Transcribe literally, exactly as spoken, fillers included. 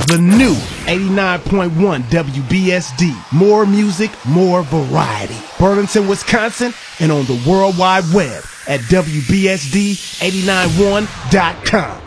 The new eighty-nine point one W B S D. More music, more variety. Burlington, Wisconsin, and on the World Wide Web at W B S D eight nine one dot com.